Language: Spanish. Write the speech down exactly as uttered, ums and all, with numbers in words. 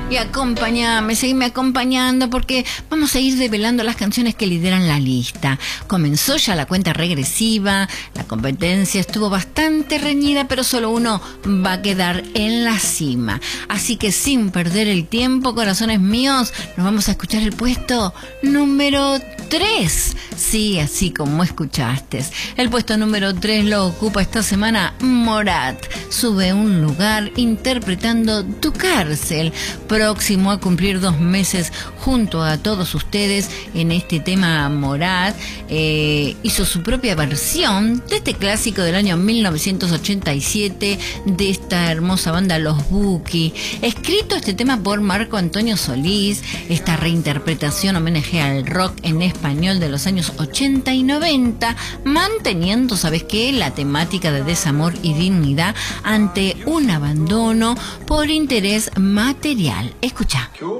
Y acompáñame, seguime acompañando porque vamos a ir develando las canciones que lideran la lista. Comenzó ya la cuenta regresiva, la competencia estuvo bastante reñida, pero solo uno va a quedar en la cima. Así que sin perder el tiempo, corazones míos, nos vamos a escuchar el puesto número tres. Sí, así como escuchaste. El puesto número tres lo ocupa esta semana Morat. Sube un lugar interpretando Tu Cárcel, próximo a cumplir dos meses junto a todos ustedes en este tema. Morat eh, hizo su propia versión de este clásico del año mil novecientos ochenta y siete de esta hermosa banda Los Buki. Escrito este tema por Marco Antonio Solís, esta reinterpretación homenajea al rock en español de los años ochenta y noventa, manteniendo, ¿sabes qué?, la temática de desamor y dignidad ante un abandono por interés material. Escucha.